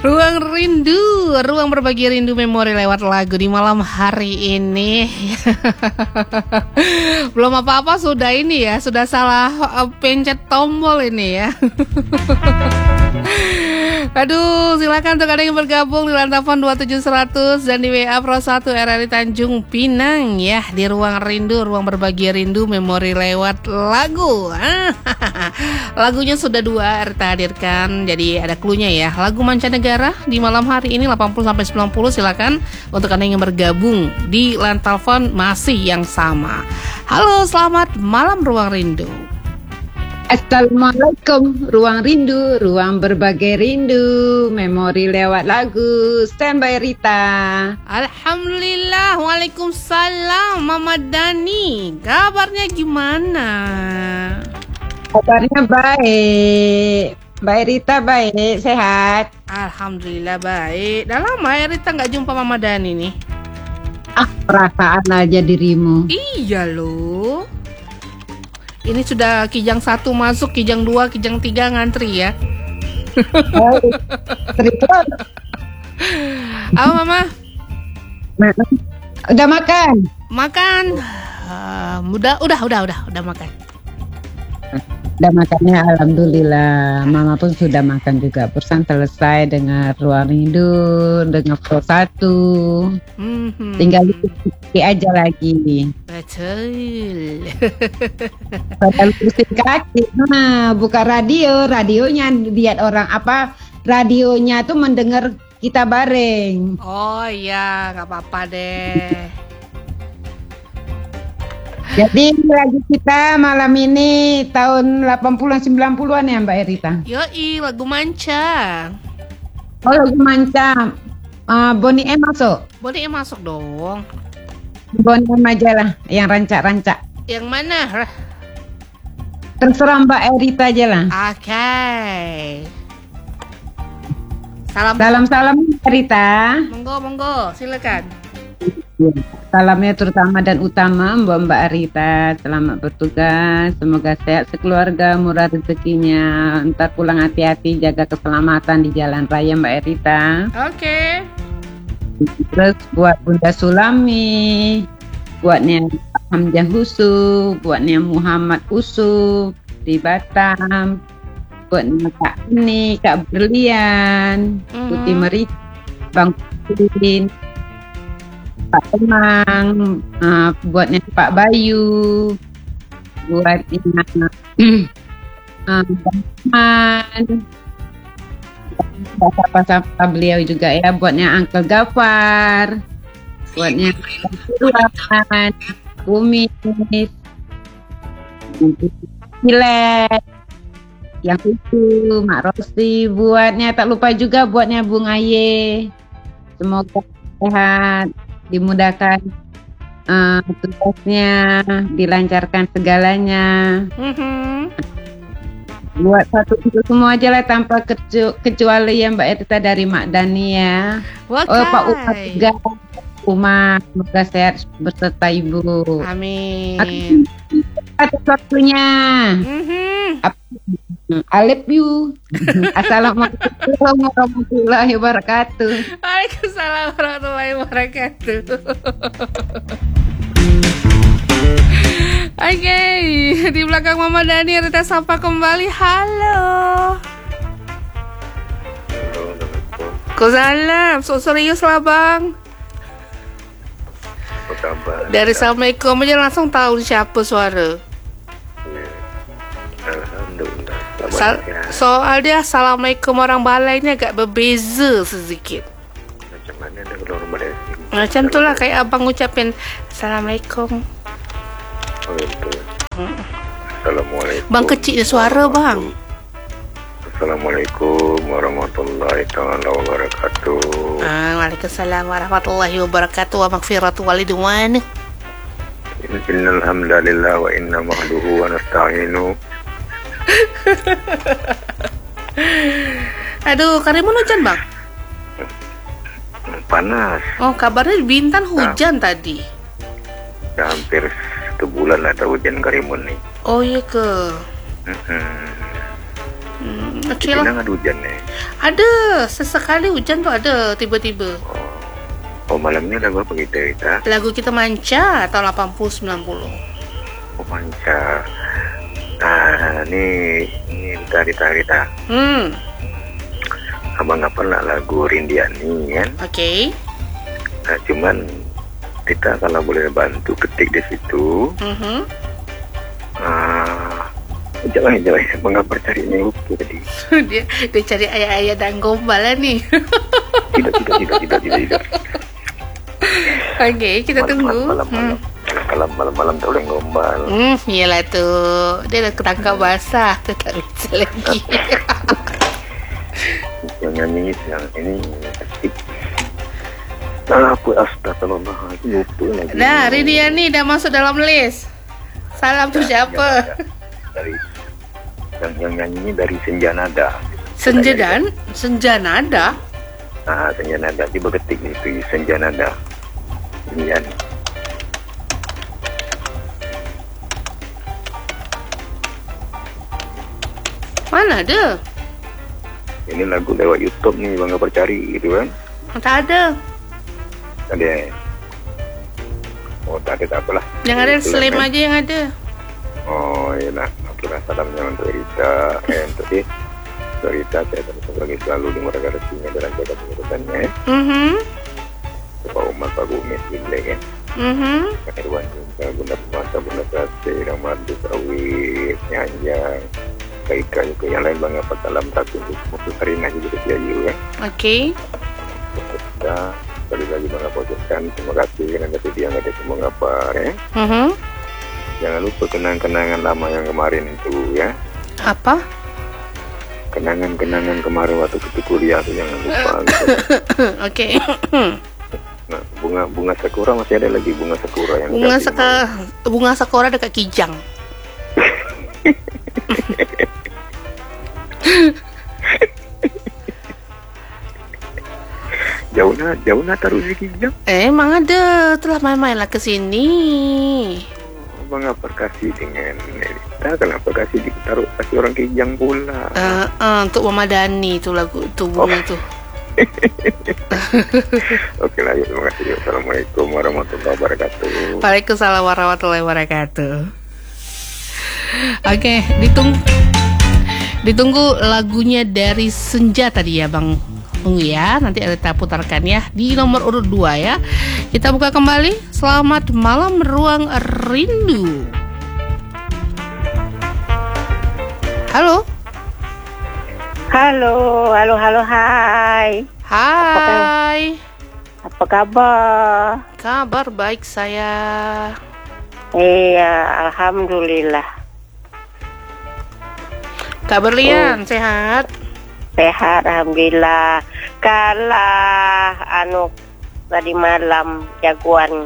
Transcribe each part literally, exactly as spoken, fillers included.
Ruang rindu, ruang berbagi rindu memori lewat lagu di malam hari ini. Belum apa-apa sudah ini ya, sudah salah uh, pencet tombol ini ya. Aduh, silakan untuk ada yang bergabung di lantai telepon dua tujuh seratus dan di W A Pro satu R R I Tanjung Pinang ya, di ruang rindu, ruang berbagi rindu memori lewat lagu. Lagunya sudah dua kita hadirkan, jadi ada cluenya ya. Lagu mancanegara di malam hari ini delapan puluh sampai sembilan puluh, silakan untuk Anda yang bergabung di line telepon masih yang sama. Halo, selamat malam ruang rindu. Assalamualaikum, ruang rindu, ruang berbagi rindu, memori lewat lagu. Stand by Rita. Alhamdulillah, waalaikumsalam Mama Dani. Kabarnya gimana? Kabarnya baik. Baik Rita, baik, sehat. Alhamdulillah baik. Dah lama ya Rita nggak jumpa Mama Dani nih. Ah, perasaan aja dirimu. Iya loh. Ini sudah kijang satu masuk, kijang dua, kijang tiga ngantri ya. Oh, Rita. Apa Mama? Udah makan? Makan. Uh, udah, udah, udah, udah, udah makan. Udah makannya alhamdulillah. Mama pun sudah makan juga. Perusahaan selesai dengan ruang rindu, dengan Pro satu. Mm-hmm. Tinggal ikuti aja lagi. Betul. Padahal pusing kaki. Nah, buka radio, radionya lihat orang apa? Radionya tuh mendengar kita bareng. Oh iya, nggak apa-apa deh. Jadi lagu kita malam ini tahun delapan puluhan sembilan puluhan ya Mbak Erita? Yoi, lagu manca. Oh, lagu manca. uh, Bonnie M masuk? Bonnie M masuk dong. Bonnie M aja lah, yang rancak-rancak. Yang mana? Terserah Mbak Erita aja lah. Oke. Okay. Salam. Salam-salam Mbak Erita. Monggo, monggo, silakan. Salamnya terutama dan utama buat Mbak Arita. Selamat bertugas, semoga sehat sekeluarga, murah rezekinya. Ntar pulang hati-hati, jaga keselamatan di jalan raya Mbak Arita. Oke. Okay. Terus buat Bunda Sulami, buatnya Hamzah Husuk, buatnya Muhammad Usuk di Batam, buatnya Kak ini, Kak Berlian, mm-hmm. Putih Merita, Bang Pudin, Pak Temang, uh, buatnya Pak Bayu, buatnya uh, Bang Sapa-sapa beliau juga ya, buatnya Uncle Gafar, buatnya Tuhan, Kumis, Pilet, yang itu Mak Rosi, buatnya tak lupa juga buatnya Bung Aye, semoga sehat, dimudahkan uh, tugasnya, dilancarkan segalanya. Mm-hmm. Buat satu itu semua aja lah tanpa kecu- kecuali ya Mbak Erita dari Mak Dani ya. Okay. Oh Pak Umar juga, Umar semoga sehat beserta Ibu. Amin. Atas waktunya. Mm-hmm. I love you. Assalamualaikum warahmatullahi wabarakatuh. Waalaikumsalam warahmatullahi wabarakatuh. Oke, okay. Di belakang Mama Dani Rita sapa kembali. Halo. Kusalam, so serius lah bang. Apa kabar? Dari Assalamualaikum aja langsung tahu siapa suara. Alhamdulillah. Sa- soalnya Assalamualaikum orang balainya agak berbeza sedikit. Macam mana ada kalau orang balai? Macam tu lah kayak abang ngucapin Assalamualaikum. Oh itu. Hmm. Assalamualaikum. Bang kecil suara bang. Assalamualaikum warahmatullahi taala wabarakatuh. Ah, Waalaikumsalam warahmatullahi wabarakatuh wa maghfiratu walidwan. Innal hamdalillah wa inna mahduhu wa nasta'inu. Aduh, Karimun hujan bang? Panas. Oh, kabarnya di Bintan hujan nah, tadi. Udah hampir satu bulan ada hujan Karimun nih. Oh iya ke. Mm-hmm. Hmm, Oke Di lah. Pinang ada hujan nih. Ada, sesekali hujan tuh ada tiba-tiba. Oh, malamnya lagu apa kita kita? Lagu kita Manca tahun delapan puluh sembilan puluh. Oh, Manca. Nah, ini ini Rita Rita Rita. Hmm, Abang apa nak lagu Rindiani kan? oke. Nah, cuman kita kalau boleh bantu ketik di situ. Mhm. Ah, jangan jangan mengapa cari ini oke tadi. dia dia cari ayah-ayah dan gombal lah nih. Tidak tidak tidak tidak tidak tidak. Oke, kita tunggu. Malam malam malam malam malam tak boleh gombal. Hmm, iyalah tuh. Dia dah ketangkap basah, tu tak bisa lagi. Yang nyanyi yang ini asik. Ah, apa astagfirullahaladzim lupa lagi. Nah, Ridiani dah masuk dalam list. Salam tu siapa? Dari yang yang nyanyi dari Senjanada. Senjadan, Senjanada. Ah, Senjanada dia berketik itu Senjanada. Ini kan. Mana ada? Ini lagu lewat YouTube nih, bangga percari gitu kan. Tak ada. Ada. Oh, tak ada tak apalah. Yang ada Itulah, Slim kan. aja yang ada. Oh, iyalah. Okeylah, salamnya untuk Rita. Eh, untuk eh, untuk Rita, saya terus lagi selalu di mereka restunya dalam jaga pengurusannya. Eh. Mhm. Bapak Umar, Pak Bumis, Gimlek ya. Mhm. Pak Irwan juga, Bunda Pemata, Bunda Sase, Ramadu, Sawit, Nyanjang, Kak Ika juga. Yang lain bangga Pak Salam Satu untuk Musuh Karina juga ke Siayu ya. Oke. Kita sekali lagi bangga posisikan. Terima kasih kerana kata dia nggak ada semua ngabar ya. Mhm. Jangan lupa kenang-kenangan lama yang kemarin itu ya. Apa? Kenangan-kenangan kemarin waktu kita kuliah tu jangan lupa. Gitu. Oke. Nah, bunga bunga sakura masih ada lagi bunga sakura yang Bunga dikasih saka bunga sakura dekat Kijang. jauh nak jauh nak taruh di kijang. Eh, emang ada. Telah main-mainlah ke sini. Abang apa kasih dengan Nerita? Kenapa kasih ditaruh kasih orang kijang pula? Uh, uh, untuk memadani tu lagu tu bunga tu. Okey lah, ya, terima kasih. Assalamualaikum warahmatullahi wabarakatuh. Waalaikumsalam warahmatullahi wabarakatuh. Oke, ditunggu ditunggu lagunya dari Senja tadi ya Bang. Tunggu ya, nanti kita putarkan ya di nomor urut dua ya. Kita buka kembali. Selamat malam Ruang Rindu. Halo. Halo, halo, halo, hai. Hai. Apa kabar? Kabar baik saya. Iya, alhamdulillah. Kabar Lian sehat? Sehat, alhamdulillah. Kalah anu tadi malam jagoan.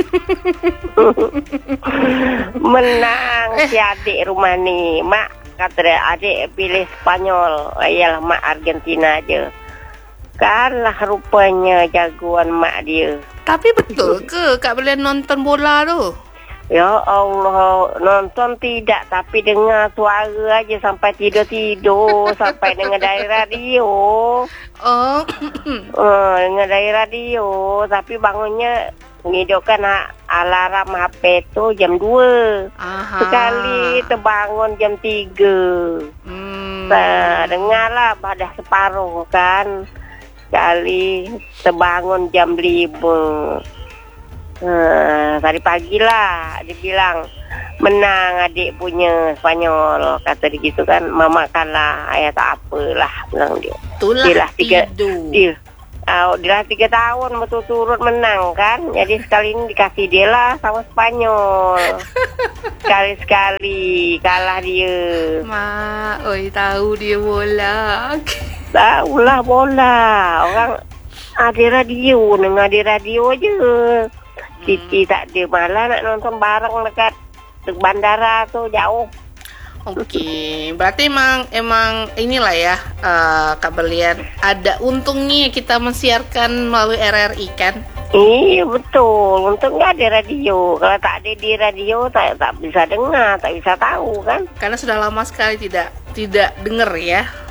Menang si adik rumah ni. Mak kata adik pilih Spanyol. Iyalah mak Argentina aja. Kalah rupanya jagoan mak dia. Tapi betul ke Kak Belian nonton bola tu? Ya Allah, nonton tidak, tapi dengar suara aja sampai tidur-tidur, sampai dengar dari radio. Oh. Uh, dengar dari radio, tapi bangunnya menghidupkan alarm H P tu jam dua. Aha. Sekali terbangun jam tiga. Hmm. Nah, dengarlah pada separuh kan. Sekali terbangun jam lima. Uh, tadi pagi lah dia bilang menang adik punya Spanyol, kata dia gitu kan. Mama kalah, ayah tak apalah bilang dia. Itulah dia lah tiga tidur. dia, uh, dia lah tiga tahun berturut-turut menang kan. Jadi sekali ini dikasih dia lah sama Spanyol. Sekali-sekali kalah dia. Mak, oi tahu dia bola. Tahulah bola. Orang ada radio, dengar di radio je. Siti tak ada, malah nak nonton bareng dekat bandara tu jauh. Okey, berarti emang emang inilah ya uh, Kak Belian, ada untungnya kita mensiarkan melalui R R I kan? Iya betul, untungnya ada radio. Kalau tak ada di radio tak tak bisa dengar, tak bisa tahu kan? Karena sudah lama sekali tidak tidak dengar ya.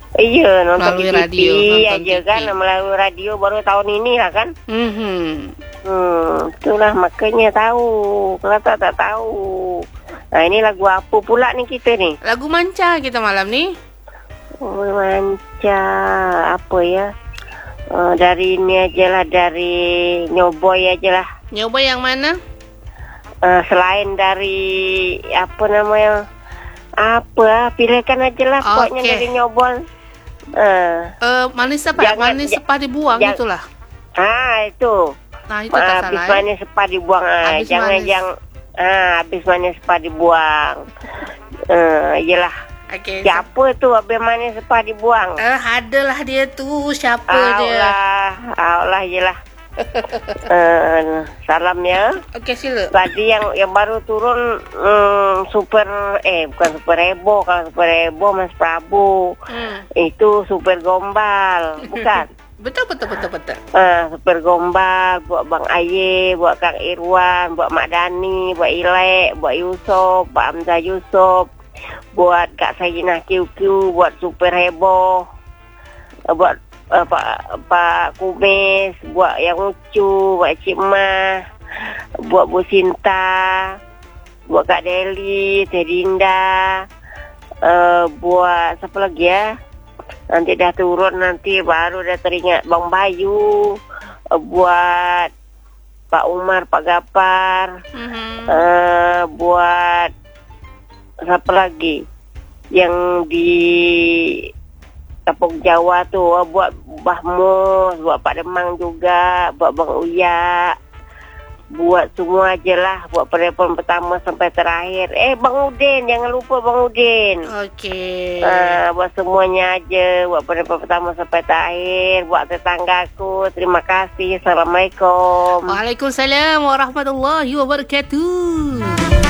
Iya, nonton Melalui di T V radio, nonton aja T V. kan, melalui radio baru tahun ini lah kan. Mhm. Hmm, itulah makanya tahu. Kalau tak tak tahu. Nah, ini lagu apa pula nih kita nih? Lagu manca kita malam nih. Oh, manca apa ya? Uh, dari ini aja lah, dari Nyoboy aja lah. Nyoba yang mana? Uh, selain dari apa namanya? Apa? Pilihkan aja lah pokoknya Oke. dari Nyoboy. Uh, Eh, manis apa? Jangan- manis ja- sepa dibuang jangan- itulah. ah itu. Nah, itu tak Habis salah. ya. manis sepa dibuang. Ah, Habis jangan manis. yang ah habis manis sepa dibuang. Eh, iyalah. Oke. Siapa tuh habis manis sepa dibuang? Eh, adalah dia tuh, siapa dia? Allah, Allah iyalah. Eh, salam ya. Oke, sila. Tadi yang yang baru turun hmm, super eh bukan super heboh, kalau super heboh Mas Prabu. Hmm. Itu super gombal, bukan? Betul, betul, betul, betul. Ah, super gombal buat Bang Aye, buat Kang Irwan, buat Mak Dani, buat Ilek, buat Yusuf, buat Hamzah Yusuf, buat Kak Sayyinah Q Q, buat super heboh, eh, buat eh, Pak Pak Kumis, buat yang lucu, buat Cik Mah, buat Bu Sinta, buat Kak Deli, Teh Dinda, eh, buat siapa lagi ya? Nanti dah turun, nanti baru dah teringat Bang Bayu, eh, buat Pak Umar, Pak Gapar, Mhm. eh, buat siapa lagi yang di Kampung Jawa tuh, eh, buat Mbah Mus, buat Pak Demang juga, buat Bang Uya, buat semua aja lah, buat penelpon pertama sampai terakhir. Eh Bang Udin, jangan lupa Bang Udin. Oke. Ah, buat semuanya aja, buat penelpon pertama sampai terakhir, buat tetanggaku, terima kasih. Assalamualaikum. Waalaikumsalam warahmatullahi wabarakatuh.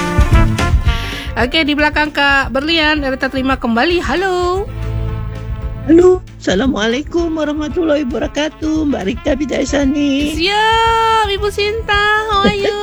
Oke, di belakang Kak Berlian, Rita terima kembali. Halo. Halo, Assalamualaikum warahmatullahi wabarakatuh, Mbak Rika Bidaisani. Siap, Ibu Sinta. How are you?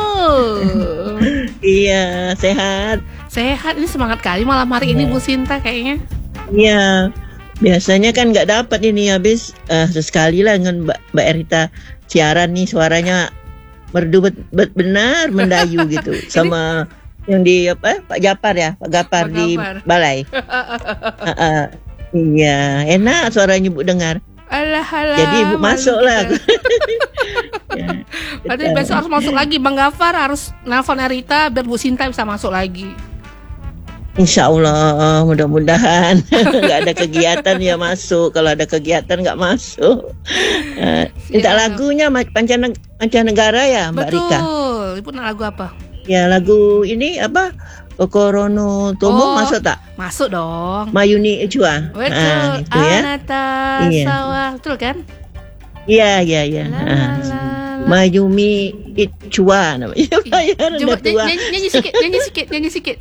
Iya, sehat. Sehat, ini semangat kali malam hari ini Bu Sinta kayaknya. Iya, biasanya kan nggak dapat ini, habis eh, sesekali lah dengan Mbak, Mbak Rita siaran nih, suaranya merdu bet- bet- benar mendayu gitu, sama yang di apa Pak Japar ya, Pak Gapar Pak di Gapar. balai. Ah, ah. Iya, enak suaranya Ibu dengar. Alah, alah. Jadi Ibu malu masuk lah. kita. Ya, Berarti betul. besok harus masuk lagi. Bang Gafar harus nelfon Rita biar Bu Sinta bisa masuk lagi. Insya Allah, mudah-mudahan nggak ada kegiatan ya masuk. Kalau ada kegiatan nggak masuk. Uh, minta Siap. lagunya ma- Pancane- Mancanegara ya, Mbak Rika. Betul. Ibu nak lagu apa? Ya lagu ini apa? Kokorono Tomo Oh. masuk tak? Masuk dong. Mayuni Echua. Betul. Ah, itu ya. Anata Iya. sawah. Betul kan? Iya, iya, iya. La, Ah. la, la. Mayumi Echua namanya. Bayar Coba udah tua. nyanyi, nyanyi sikit, nyanyi sikit, nyanyi sikit.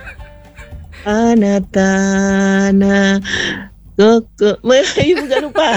Anatana koko Ibu gak lupa.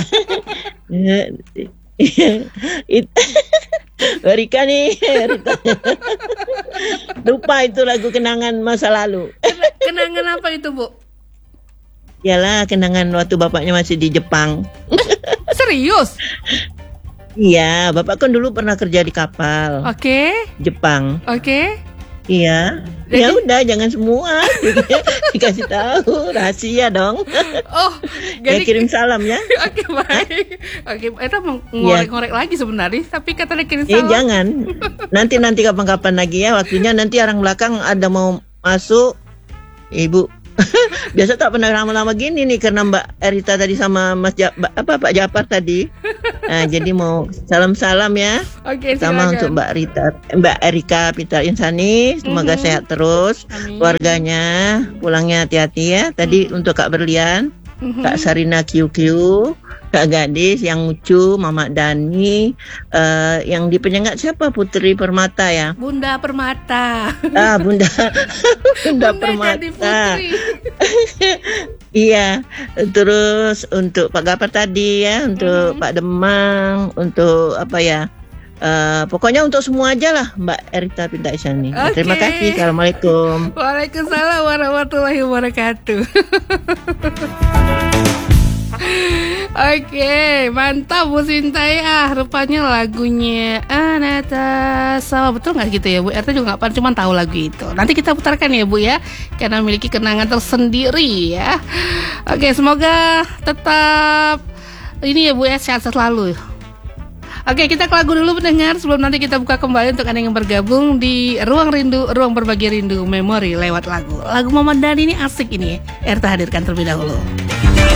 It- Rika nih Rika. Lupa itu lagu kenangan masa lalu. Kena- Kenangan apa itu, Bu? Yalah, kenangan waktu bapaknya masih di Jepang. Serius? Iya, bapak kan dulu pernah kerja di kapal Oke, Jepang. oke. Iya. Jadi- Ya udah, jangan semua. Dikasih tahu, rahasia dong. Oh, Ya jadi kirim salam ya. Oke, baik. Oke, itu mau ngorek-ngorek lagi sebenarnya, tapi kata dia kirim Eh salam. jangan. Nanti nanti kapan-kapan lagi ya waktunya. Nanti orang belakang ada mau masuk. Ibu biasa tak pernah lama-lama gini nih karena Mbak Erita tadi sama Mas ja, Mbak- apa Pak Japar tadi. Nah, jadi mau salam-salam ya. Oke, Sama silakan. untuk Mbak Rita, Mbak Erika Pita Insani. Semoga Mhm. sehat terus. Amin. Keluarganya pulangnya hati-hati ya. Tadi untuk Kak Berlian, Mhm. Kak Sarina Q Q, Kak Gadis, yang lucu, Mama Dani, eh, yang di penyengat siapa? Putri Permata ya? Bunda Permata. Ah, Bunda, Bunda Bunda Permata. jadi putri. Iya, terus untuk Pak Gapar tadi ya, untuk Mhm. Pak Demang, untuk apa ya? Eh, pokoknya untuk semua aja lah Mbak Erita Pinta Isyani. Oke. Terima kasih. Assalamualaikum. Waalaikumsalam warahmatullahi wabarakatuh. Oke, mantap Bu Sintai. Ah, rupanya lagunya Anata Sama. Betul nggak gitu ya Bu? R T juga nggak cuma tahu lagu itu. Nanti kita putarkan ya Bu ya, karena memiliki kenangan tersendiri ya. Oke, semoga tetap ini ya Bu ya, sehat selalu. Oke, kita ke lagu dulu pendengar sebelum nanti kita buka kembali untuk Anda yang bergabung di Ruang Rindu, Ruang Berbagi Rindu Memori lewat lagu. Lagu Muhammad Dhani ini asik ini. R T hadirkan terlebih dahulu.